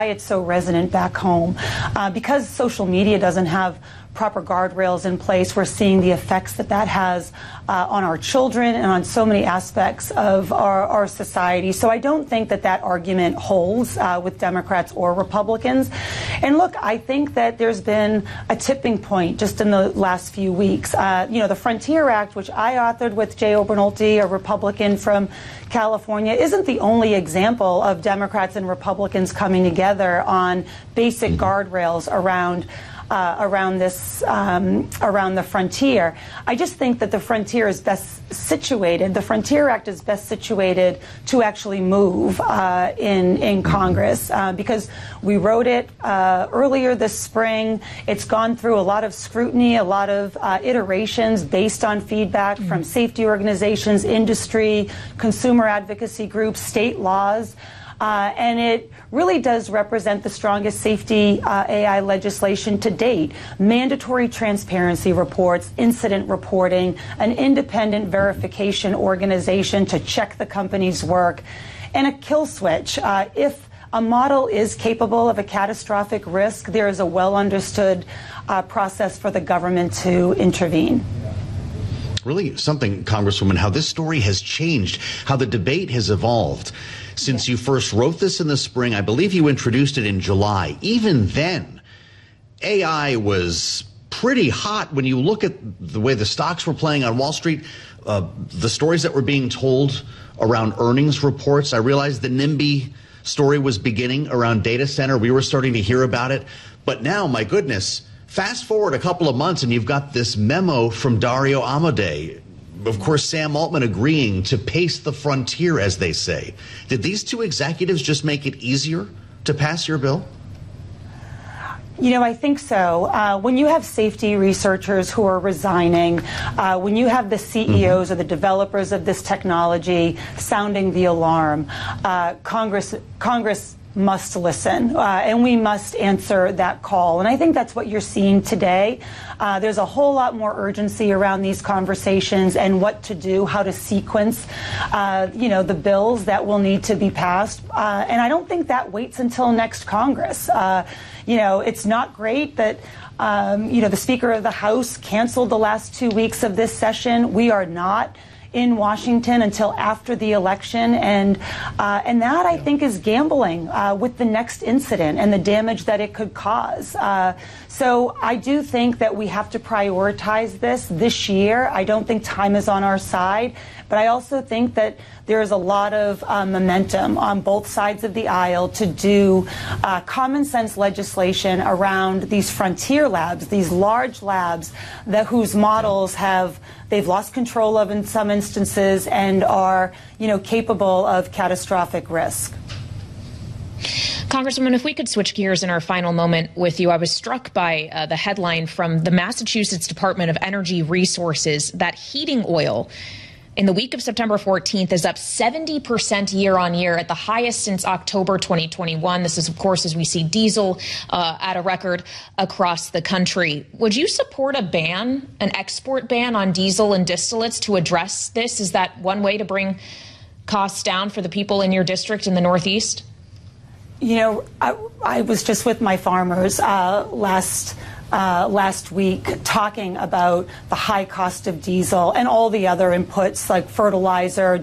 It's so resonant back home. Because social media doesn't have proper guardrails in place, we're seeing the effects that that has on our children and on so many aspects of our society. So I don't think that that argument holds with Democrats or Republicans. And look, I think that there's been a tipping point just in the last few weeks. The Frontier Act, which I authored with Jay Obernolte, a Republican from California, isn't the only example of Democrats and Republicans coming together on basic guardrails around the frontier. I just think that the frontier is best situated. The Frontier Act is best situated to actually move in Congress because we wrote it earlier this spring. It's gone through a lot of scrutiny, a lot of iterations based on feedback from safety organizations, industry, consumer advocacy groups, state laws. And it really does represent the strongest safety AI legislation to date. Mandatory transparency reports, incident reporting, an independent verification organization to check the company's work, and a kill switch. If a model is capable of a catastrophic risk, there is a well-understood process for the government to intervene. Really something, Congresswoman, how this story has changed, how the debate has evolved. Since you first wrote this in the spring, I believe you introduced it in July. Even then, AI was pretty hot. When you look at the way the stocks were playing on Wall Street, the stories that were being told around earnings reports, I realized the NIMBY story was beginning around data center. We were starting to hear about it. But now, my goodness, fast forward a couple of months and you've got this memo from Dario Amodei. Of course, Sam Altman agreeing to pace the frontier, as they say. Did these two executives just make it easier to pass your bill? I think so. When you have safety researchers who are resigning, when you have the CEOs or the developers of this technology sounding the alarm, Congress must listen, and we must answer that call. And I think that's what you're seeing today. There's a whole lot more urgency around these conversations and what to do, how to sequence, the bills that will need to be passed. And I don't think that waits until next Congress. It's not great that the Speaker of the House canceled the last 2 weeks of this session. We are not in Washington until after the election, and that I think is gambling with the next incident and the damage that it could cause. So I do think that we have to prioritize this year. I don't think time is on our side, but I also think that there is a lot of momentum on both sides of the aisle to do common sense legislation around these frontier labs, these large labs whose models they've lost control of in some instances and are, capable of catastrophic risk. Congresswoman, if we could switch gears in our final moment with you, I was struck by the headline from the Massachusetts Department of Energy Resources that heating oil in the week of September 14th is up 70% year on year at the highest since October 2021. This is, of course, as we see diesel at a record across the country. Would you support an export ban on diesel and distillates to address this? Is that one way to bring costs down for the people in your district in the Northeast? I was just with my farmers last week talking about the high cost of diesel and all the other inputs like fertilizer,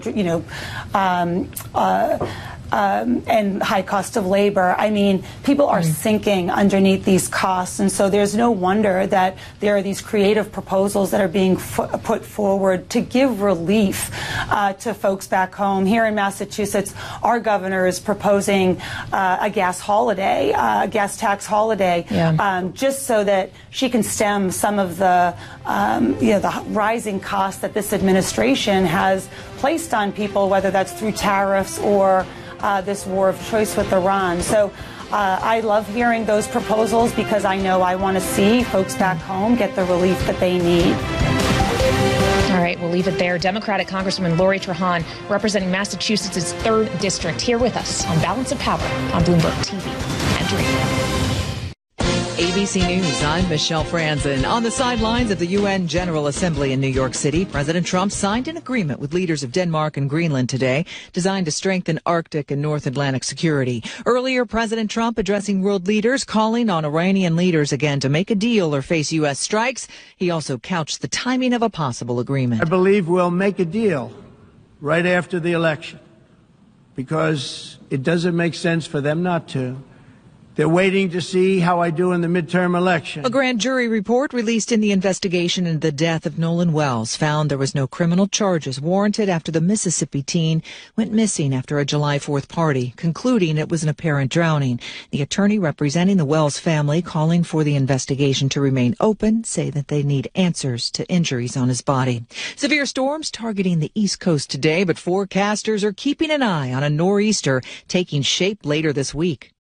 and high cost of labor. I mean, people are sinking underneath these costs, and so there's no wonder that there are these creative proposals that are being put forward to give relief to folks back home. Here in Massachusetts, our governor is proposing a gas holiday, a gas tax holiday, just so that she can stem some of the rising costs that this administration has placed on people, whether that's through tariffs or this war of choice with Iran. So I love hearing those proposals because I know I want to see folks back home get the relief that they need. All right, we'll leave it there. Democratic Congresswoman Lori Trahan, representing Massachusetts' 3rd District, here with us on Balance of Power on Bloomberg TV and Radio. ABC News, I'm Michelle Franzen. On the sidelines of the UN General Assembly in New York City, President Trump signed an agreement with leaders of Denmark and Greenland today designed to strengthen Arctic and North Atlantic security. Earlier, President Trump addressing world leaders, calling on Iranian leaders again to make a deal or face U.S. strikes. He also couched the timing of a possible agreement. I believe we'll make a deal right after the election because it doesn't make sense for them not to. They're waiting to see how I do in the midterm election. A grand jury report released in the investigation into the death of Nolan Wells found there was no criminal charges warranted after the Mississippi teen went missing after a July 4th party, concluding it was an apparent drowning. The attorney representing the Wells family calling for the investigation to remain open say that they need answers to injuries on his body. Severe storms targeting the East Coast today, but forecasters are keeping an eye on a nor'easter taking shape later this week.